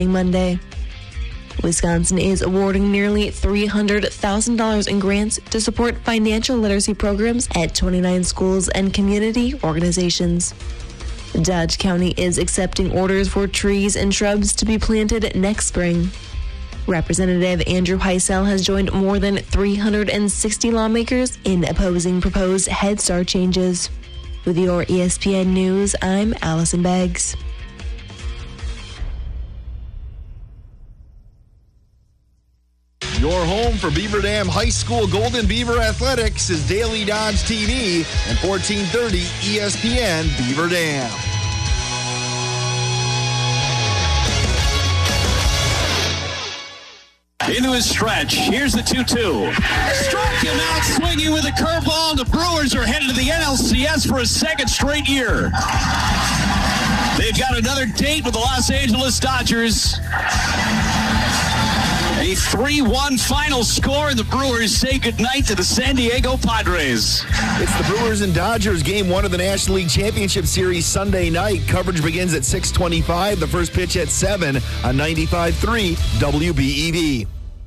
Monday. Wisconsin is awarding nearly $300,000 in grants to support financial literacy programs at 29 schools and community organizations. Dodge County is accepting orders for trees and shrubs to be planted next spring. Representative Andrew Heisel has joined more than 360 lawmakers in opposing proposed Head Start changes. With your ESPN News, I'm Allison Beggs. Your home for Beaver Dam High School Golden Beaver Athletics is Daily Dodge TV and 1430 ESPN Beaver Dam. Into his stretch. Here's the 2-2. Struck him out swinging with a curveball. The Brewers are headed to the NLCS for a second straight year. They've got another date with the Los Angeles Dodgers. A 3-1 final score, and the Brewers say goodnight to the San Diego Padres. It's the Brewers and Dodgers Game 1 of the National League Championship Series Sunday night. Coverage begins at 6:25. The first pitch at 7 on 95.3 WBEV.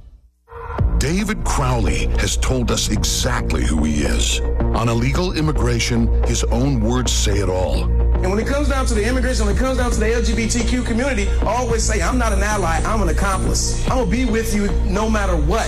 David Crowley has told us exactly who he is. On illegal immigration, his own words say it all. And when it comes down to the immigration, when it comes down to the LGBTQ community, I always say, I'm not an ally, I'm an accomplice. I'm going to be with you no matter what.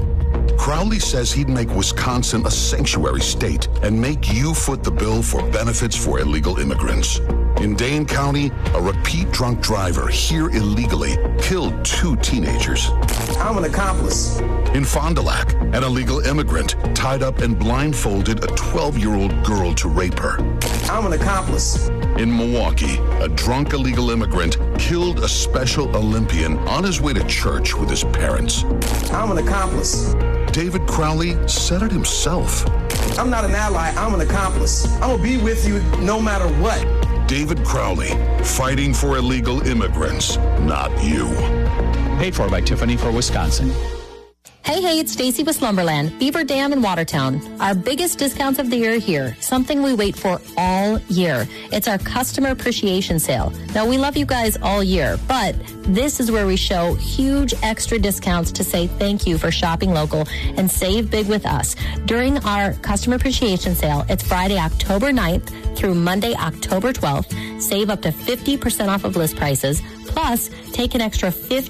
Crowley says he'd make Wisconsin a sanctuary state and make you foot the bill for benefits for illegal immigrants. In Dane County, a repeat drunk driver here illegally killed 2 teenagers. I'm an accomplice. In Fond du Lac, an illegal immigrant tied up and blindfolded a 12-year-old girl to rape her. I'm an accomplice. In Milwaukee, a drunk illegal immigrant killed a Special Olympian on his way to church with his parents. I'm an accomplice. David Crowley said it himself. I'm not an ally, I'm an accomplice. I'm going to be with you no matter what. David Crowley, fighting for illegal immigrants, not you. Paid for by Tiffany for Wisconsin. Hey, it's Stacy with Slumberland, Beaver Dam in Watertown. Our biggest discounts of the year here, something we wait for all year. It's our customer appreciation sale. Now, we love you guys all year, but this is where we show huge extra discounts to say thank you for shopping local and save big with us. During our customer appreciation sale, it's Friday, October 9th through Monday, October 12th. Save up to 50% off of list prices. Plus, take an extra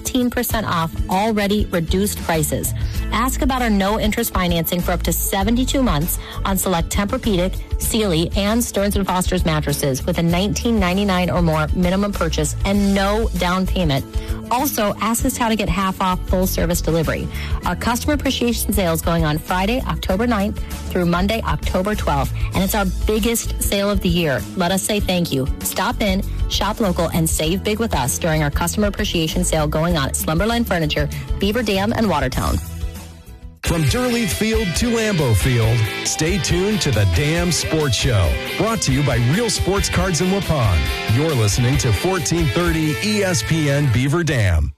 15% off already reduced prices. Ask about our no-interest financing for up to 72 months on select Tempur-Pedic, Sealy, and Stearns & Foster's mattresses with a $19.99 or more minimum purchase and no down payment. Also, ask us how to get half off full-service delivery. Our customer appreciation sale is going on Friday, October 9th through Monday, October 12th, and it's our biggest sale of the year. Let us say thank you. Stop in, shop local, and save big with us during our customer appreciation sale going on at Slumberland Furniture, Beaver Dam, and Watertown. From Durleaf Field to Lambeau Field, stay tuned to the Dam Sports Show. Brought to you by Real Sports Cards in Waupun. You're listening to 1430 ESPN Beaver Dam.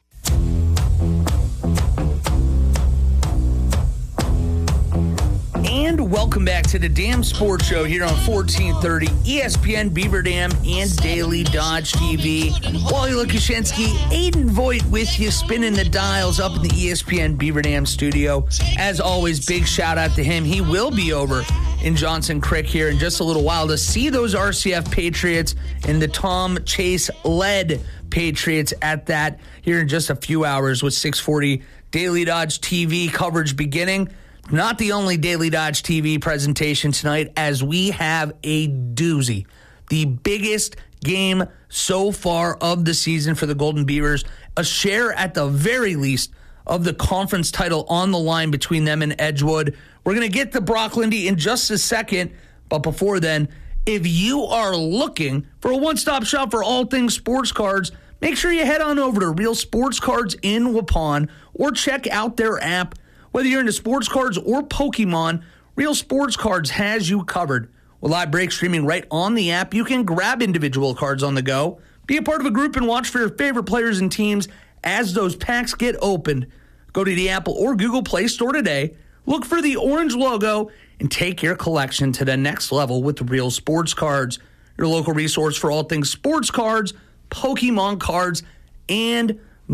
And welcome back to the Dam Sports Show here on 1430 ESPN Beaver Dam and Daily Dodge TV. Wally Lukashenski, Aiden Voigt with you, spinning the dials up in the ESPN Beaver Dam studio. As always, big shout out to him. He will be over in Johnson Creek here in just a little while to see those RCF Patriots and the Tom Chase-led Patriots at that here in just a few hours with 640 Daily Dodge TV coverage beginning. Not the only Daily Dodge TV presentation tonight, as we have a doozy. The biggest game so far of the season for the Golden Beavers. A share at the very least of the conference title on the line between them and Edgewood. We're going to get to Brock Lindy in just a second. But before then, if you are looking for a one-stop shop for all things sports cards, make sure you head on over to Real Sports Cards in Waupun or check out their app. Whether you're into sports cards or Pokemon, Real Sports Cards has you covered. With live break streaming right on the app, you can grab individual cards on the go, be a part of a group, and watch for your favorite players and teams as those packs get opened. Go to the Apple or Google Play Store today, look for the orange logo, and take your collection to the next level with Real Sports Cards, your local resource for all things sports cards, Pokemon cards, and